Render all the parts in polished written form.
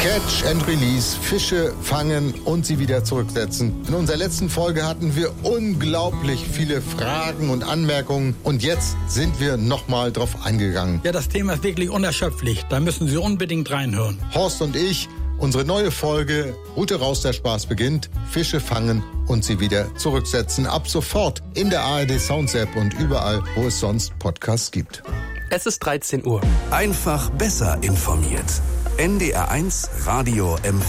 Catch and Release, Fische fangen und sie wieder zurücksetzen. In unserer letzten Folge hatten wir unglaublich viele Fragen und Anmerkungen und jetzt sind wir nochmal drauf eingegangen. Ja, das Thema ist wirklich unerschöpflich. Da müssen Sie unbedingt reinhören. Horst und ich, unsere neue Folge Route raus, der Spaß beginnt. Fische fangen und sie wieder zurücksetzen. Ab sofort in der ARD Sounds App und überall, wo es sonst Podcasts gibt. Es ist 13 Uhr. Einfach besser informiert. NDR1 Radio MV.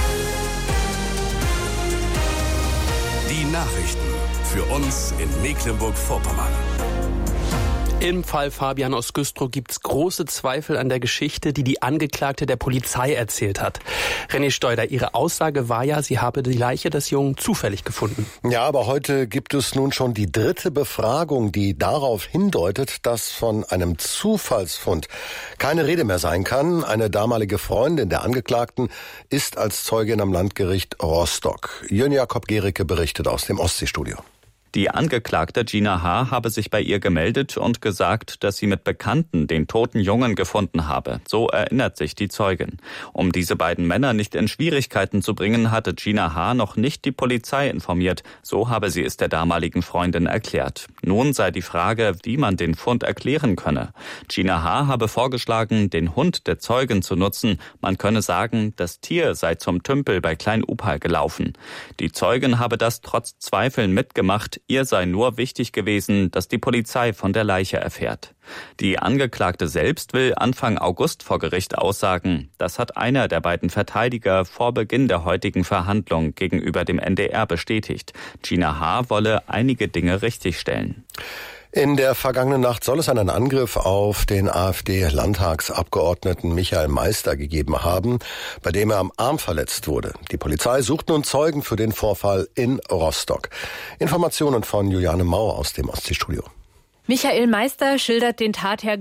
Die Nachrichten für uns in Mecklenburg-Vorpommern. Im Fall Fabian aus Güstrow gibt's große Zweifel an der Geschichte, die die Angeklagte der Polizei erzählt hat. René Steuder, Ihre Aussage war ja, sie habe die Leiche des Jungen zufällig gefunden. Ja, aber heute gibt es nun schon die dritte Befragung, die darauf hindeutet, dass von einem Zufallsfund keine Rede mehr sein kann. Eine damalige Freundin der Angeklagten ist als Zeugin am Landgericht Rostock. Jön Jakob Gericke berichtet aus dem Ostseestudio. Die Angeklagte Gina H. habe sich bei ihr gemeldet und gesagt, dass sie mit Bekannten den toten Jungen gefunden habe. So erinnert sich die Zeugin. Um diese beiden Männer nicht in Schwierigkeiten zu bringen, hatte Gina H. noch nicht die Polizei informiert. So habe sie es der damaligen Freundin erklärt. Nun sei die Frage, wie man den Fund erklären könne. Gina H. habe vorgeschlagen, den Hund der Zeugin zu nutzen. Man könne sagen, das Tier sei zum Tümpel bei Klein-Upal gelaufen. Die Zeugin habe das trotz Zweifeln mitgemacht. Ihr sei nur wichtig gewesen, dass die Polizei von der Leiche erfährt. Die Angeklagte selbst will Anfang August vor Gericht aussagen. Das hat einer der beiden Verteidiger vor Beginn der heutigen Verhandlung gegenüber dem NDR bestätigt. Gina H. wolle einige Dinge richtigstellen. In der vergangenen Nacht soll es einen Angriff auf den AfD-Landtagsabgeordneten Michael Meister gegeben haben, bei dem er am Arm verletzt wurde. Die Polizei sucht nun Zeugen für den Vorfall in Rostock. Informationen von Juliane Mauer aus dem Ostseestudio. Michael Meister schildert den Tathergang